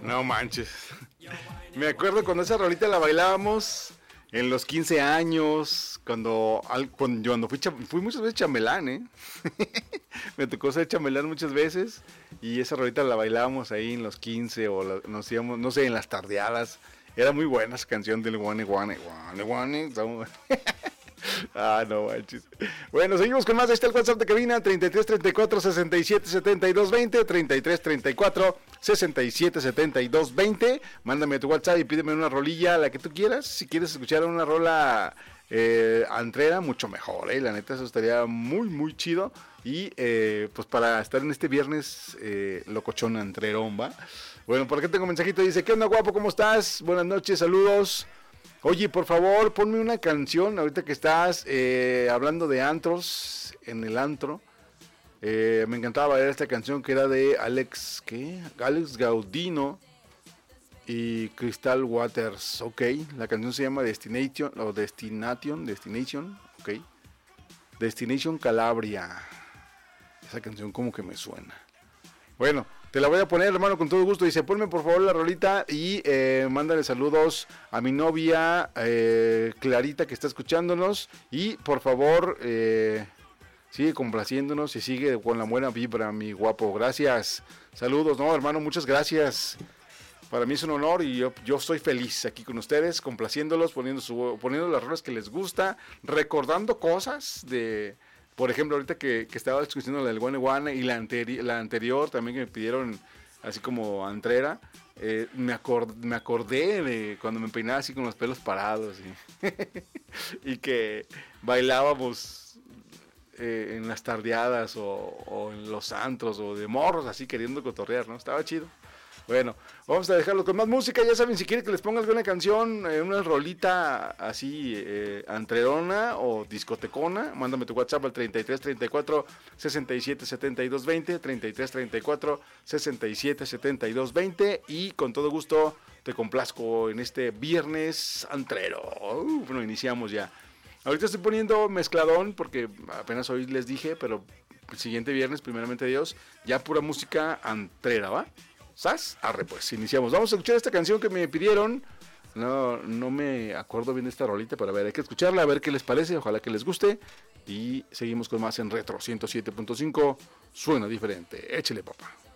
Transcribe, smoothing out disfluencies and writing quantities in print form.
No manches. Me acuerdo cuando esa rolita la bailábamos en los 15 años, cuando fui muchas veces chambelán, ¿eh? Me tocó ser chambelán muchas veces y esa rolita la bailábamos ahí en los 15 nos íbamos, no sé, en las tardeadas. Era muy buena esa canción del Guane Guane, Guane Guane. Ah, no manches. Bueno, seguimos con más. Ahí está el WhatsApp de cabina: 33 34 67 72 20. 33 34 67 72 20. Mándame tu WhatsApp y pídeme una rolilla, la que tú quieras. Si quieres escuchar una rola antrera, mucho mejor, la neta, eso estaría muy, muy chido. Y pues para estar en este viernes locochón antrerón, ¿va? Bueno, por acá tengo un mensajito. Dice: ¿qué onda, guapo? ¿Cómo estás? Buenas noches, saludos. Oye, por favor, ponme una canción, ahorita que estás hablando de antros, en el antro. Me encantaba bailar esta canción que era de Alex Gaudino y Crystal Waters, ok. La canción se llama Destination, ok. Destination Calabria. Esa canción como que me suena. Bueno, te la voy a poner, hermano, con todo gusto. Dice: ponme por favor la rolita y mándale saludos a mi novia Clarita, que está escuchándonos. Y por favor, sigue complaciéndonos y sigue con la buena vibra, mi guapo. Gracias. Saludos, no, hermano, muchas gracias. Para mí es un honor y yo soy feliz aquí con ustedes, complaciéndolos, poniendo las rolas que les gusta, recordando cosas de... Por ejemplo, ahorita que estaba discutiendo la del Guane Guane y la anterior también que me pidieron así como antrera, me acordé de cuando me peinaba así con los pelos parados y que bailábamos en las tardeadas o en los antros o de morros así queriendo cotorrear, ¿no? Estaba chido. Bueno, vamos a dejarlo con más música. Ya saben, si quieren que les ponga alguna canción, una rolita así antrerona o discotecona, mándame tu WhatsApp al 33 34 67 72 20, 33 34 67 72 20, y con todo gusto te complazco en este viernes antrero. Bueno, iniciamos ya. Ahorita estoy poniendo mezcladón porque apenas hoy les dije, pero el siguiente viernes, primeramente Dios, ya pura música antrera, ¿va? ¿Sas? Arre, pues iniciamos. Vamos a escuchar esta canción que me pidieron. No me acuerdo bien de esta rolita, pero a ver, hay que escucharla, a ver qué les parece, ojalá que les guste. Y seguimos con más en Retro 107.5. Suena diferente. Échele, papá.